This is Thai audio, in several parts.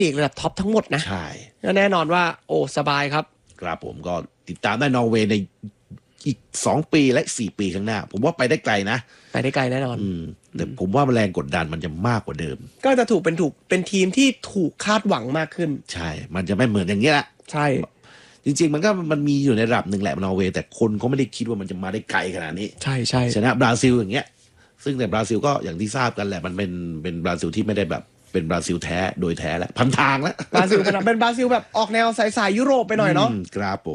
ลีกระดับท็อปทั้งหมดนะใช่แน่นอนว่าโอ้สบายครับครับผมก็ติดตามได้นอร์เวย์ในอีก2 ปีและ4 ปีข้างหน้าผมว่าไปได้ไกลนะไปได้ไกลแน่นอนแต่ผมว่าแรงกดดันมันจะมากกว่าเดิมก็จะเป็นทีมที่ถูกคาดหวังมากขึ้นใช่มันจะไม่เหมือนอย่างนี้ละใช่จริงๆมันมีอยู่ในระดับหนึ่งแหละนอร์เวย์แต่คนเขาไม่ได้คิดว่ามันจะมาได้ไกลขนาดนี้ใช่ใช่ชนะบราซิลอย่างเงี้ยซึ่งแต่บราซิลก็อย่างที่ทราบกันแหละมันเป็นบราซิลที่ไม่ได้แบบเป็นบราซิลแท้โดยแท้แล้วพันทางแล้วบราซิลเป็นบราซิลแบบออกแนวสายยุโรปไปหน่อยเนาะครับผม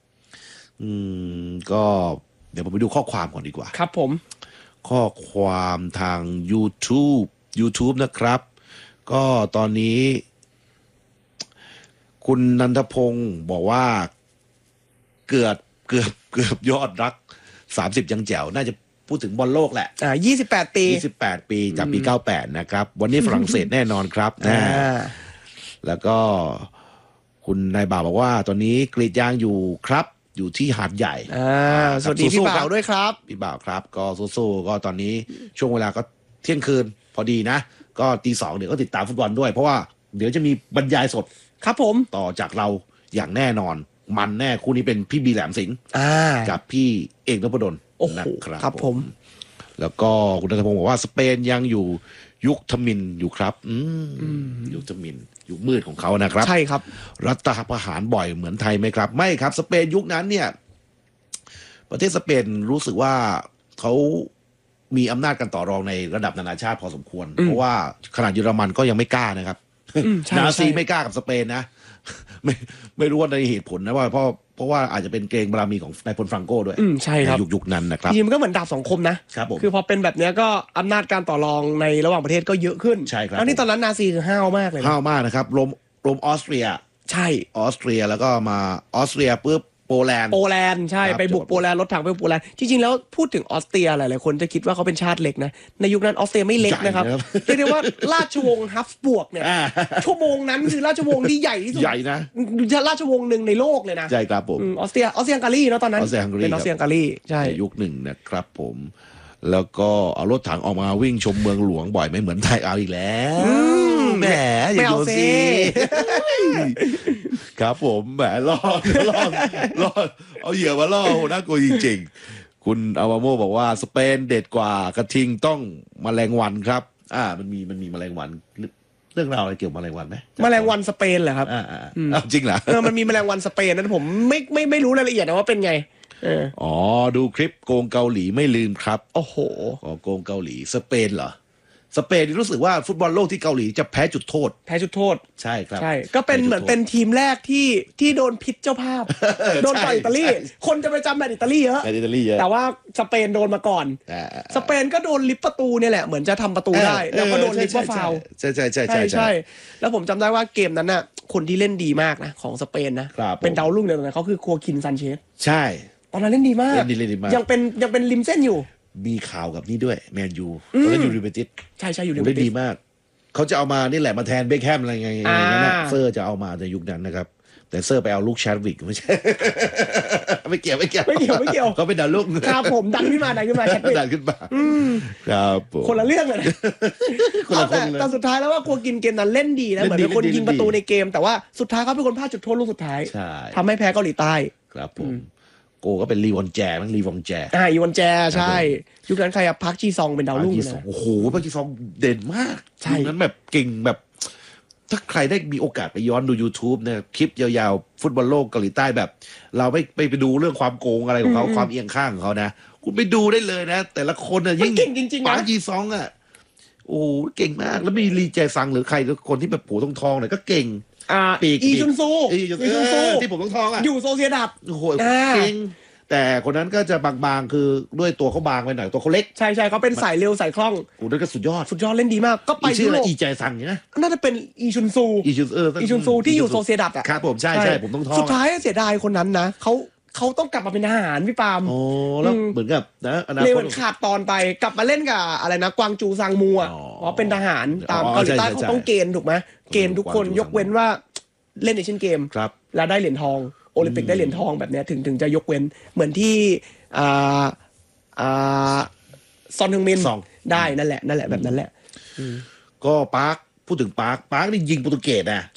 ก็เดี๋ยวผมไปดูข้อความก่อนดีกว่าครับผมข้อความทาง YouTube นะครับก็ตอนนี้คุณนันทพงศ์บอกว่าเกือบยอดรัก30ยังแจ๋วน่าจะพูดถึงบอลโลกแหละ 28 ปีจากปี98นะครับวันนี้ฝรั่งเศสแน่นอนครับแล้วก็คุณนายบ่าวบอกว่าตอนนี้กรีดยางอยู่ครับอยู่ที่หาดใหญ่สวัสดีพี่บ่าวด้วยครับพี่บ่าวครับก็สู้ๆก็ตอนนี้ช่วงเวลาก็เที่ยงคืนพอดีนะก็ตี 2เดี๋ยวก็ติดตามฟุตบอลด้วยเพราะว่าเดี๋ยวจะมีบรรยายสดครับผมต่อจากเราอย่างแน่นอนมันแน่คู่นี้เป็นพี่บีแหลมสิงห์กับพี่เอกนพดลนะครับผมแล้วก็คุณนันทพงศ์บอกว่าสเปนยังอยู่ยุคทมิฬอยู่ครับยุคทมิฬยุคมืดของเขานะครับใช่ครับรัฐประหารบ่อยเหมือนไทยไหมครับไม่ครับสเปนยุคนั้นเนี่ยประเทศสเปนรู้สึกว่าเขามีอำนาจกันต่อรองในระดับนานาชาติพอสมควรเพราะว่าขนาดเยอรมันก็ยังไม่กล้านะครับนาซีไม่กล้ากับสเปนนะไม่รู้ว่าในเหตุผลนะว่าเพราะว่าอาจจะเป็นเกรงบารมีของนายพลฟรังโก้ด้วยใช่ครับยุคนั้นนะครับจริงๆมันก็เหมือนดาบสองคมนะครับคือพอเป็นแบบนี้ก็อำนาจการต่อรองในระหว่างประเทศก็เยอะขึ้นใช่ครับแล้วนี่ตอนนั้นนาซีคือห้าวมากเลยห้าวมากนะครับรวมออสเตรียใช่ออสเตรียแล้วก็มาออสเตรียปุ๊บโปแลนด์ใช่ไปบุกโปแลนด์รถถังไปโปแลนด์จริงๆแล้วพูดถึงออสเตรียหลายๆคนจะคิดว่าเขาเป็นชาติเล็กนะในยุคนั้นออสเตรียไม่เล็กนะครับเรียกได้ว่าราชวงศ์ฮัฟบวกเนี่ยชั่วโมงนั้นคือราชวงศ์ที่ใหญ่ที่สุดใหญ่นะราชวงศ์หนึ่งในโลกเลยนะใช่ครับผมออสเตรียฮังการีเนาะตอนนั้นเป็นออสเตรียฮังการีใช่ยุคหนึ่งนะครับผมแล้วก็เอารถถังออกมาวิ่งชมเมืองหลวงบ่อยไม่เหมือนไทยเอาอีกแล้วแหมอย่าโดนสิครับผมแหมล่อเอาเหยื่อมาล่อน่ากลัวจริงๆคุณอาวาโมบอกว่าสเปนเด็ดกว่ากระทิงต้องแมลงวันครับมันมีแมลงวันเรื่องราวอะไรเกี่ยวกับแมลงวันไหมแมลงวันสเปนเหรอครับจริงเหรอมันมีแมลงวันสเปนนั้นผมไม่รู้รายละเอียดนะว่าเป็นไงดูคลิปโกงเกาหลีไม่ลืมครับโอ้โหโกงเกาหลีสเปนเหรอสเปนรู้สึกว่าฟุตบอลโลกที่เกาหลีจะแพ้จุดโทษใช่ครับใช่ก็เป็นเหมือนเป็นทีมแรกที่โดนพิษเจ้าภาพโดนต่อยอิตาลีคนจะไปจำแมตช์อิตาลีเยอะแต่ว่าสเปนโดนมาก่อนสเปนก็โดนลิฟประตูเนี่ยแหละเหมือนจะทำประตูได้แล้วก็โดนลิฟว่าฟาวใช่แล้วผมจำได้ว่าเกมนั้นน่ะคนที่เล่นดีมากนะของสเปนนะเป็นดาวรุ่งเลยนะเขาคือโคคินซันเชสใช่ตอนนั้นเล่นดีมากยังเป็นริมเส้นอยู่มีข่าวกับนี่ด้วยแมนยูตอนนั้นอยู่ริเบติสใช่อยู่ริเบติสได้ดีมากเขาจะเอามานี่แหละมาแทนเบคแฮมอะไรไงนั่นนะเซอร์จะเอามาในยุคนั้นนะครับแต่เซอร์ไปเอาลูกแชดวิกไม่ใช่ไม่เกี่ยวเขาเป็นดาวลูกครับผมดันขึ้นมาแชดวิกดันขึ้นมาครับผมคนละเรื่องเลยแต่สุดท้ายแล้วว่ากัวกินเกมนั้นเล่นดีนะเหมือนเป็นคนยิงประตูในเกมแต่ว่าสุดท้ายเขาเป็นคนพลาดจุดโทษลูกสุดท้ายทำให้แพ้เกาหลีใต้ครับผมโกก็เป็นลีวอนแจอีวอนแจใช่ยุคนั้นใครพักจีซองเป็นดาวรุ่งนะโอ้โหพักจีซองเด่นมากยุคนั้นแบบเก่งแบบถ้าใครได้มีโอกาสไปย้อนดู YouTube เนี่ยคลิปยาวๆฟุตบอลโลกเกาหลีใต้แบบเราไปดูเรื่องความโกงอะไรของเขาความเอียงข้างของเขานะคุณไปดูได้เลยนะแต่ละคนน่ะยิ่งเก่งจริงๆนะพักจีซองโอ้เก่งมากแล้วมีลีแจซังหรือใครคนที่แบบผูทองๆเนี่ยก็เก่งอีจุนซูที่ผมต้องทองอยู่โซเซียดับโอ้โหเก่งแต่คนนั้นก็จะบางๆคือด้วยตัวเขาบางไปหน่อยตัวเขาเล็กใช่เขาเป็นสายเร็วสายคล่องกูนั่นก็สุดยอดเล่นดีมากก็ไปชื่ออะไรอีใจซังเนี่ยน่าจะเป็นอีชุนซูที่อยู่โซเซียดับครับผมใช่ผมต้องทองสุดท้ายเสียดายคนนั้นนะเขาต้องกลับมาเป็นทหารพี่ปาล์มแล้วเหมือนกับนะเร็วขาดตอนไปกลับมาเล่นกับอะไรนะกวางจูซังมัวเพราะเป็นทหารตามเกาหลีใต้เขาต้องเกณฑ์ถูกไหมเกณฑ์ทุกคนยกเว้นว่าเล่นเอเชียนเกมแล้วได้เหรียญทองโอลิมปิกได้เหรียญทองแบบนี้ถึงจะยกเว้นเหมือนที่ซอนฮึงมินได้นั่นแหละแบบนั้นแหละก็ปาร์คพูดถึงปาร์คนี่ยิงโปรตุเกสนะ